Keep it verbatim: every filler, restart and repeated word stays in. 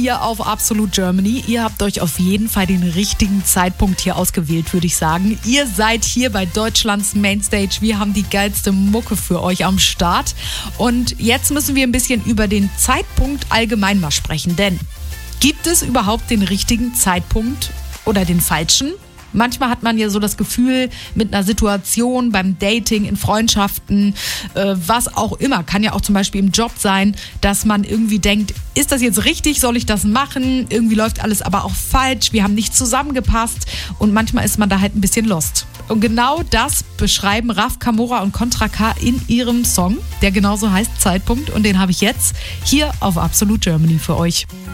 Hier auf Absolute Germany. Ihr habt euch auf jeden Fall den richtigen Zeitpunkt hier ausgewählt, würde ich sagen. Ihr seid hier bei Deutschlands Mainstage. Wir haben die geilste Mucke für euch am Start. Und jetzt müssen wir ein bisschen über den Zeitpunkt allgemein mal sprechen. Denn gibt es überhaupt den richtigen Zeitpunkt oder den falschen? Manchmal hat man ja so das Gefühl, mit einer Situation beim Dating, in Freundschaften, äh, was auch immer, kann ja auch zum Beispiel im Job sein, dass man irgendwie denkt, ist das jetzt richtig, soll ich das machen? Irgendwie läuft alles aber auch falsch, wir haben nicht zusammengepasst und manchmal ist man da halt ein bisschen lost. Und genau das beschreiben Raf Camora und Contra K in ihrem Song, der genauso heißt Zeitpunkt, und den habe ich jetzt hier auf Absolute Germany für euch.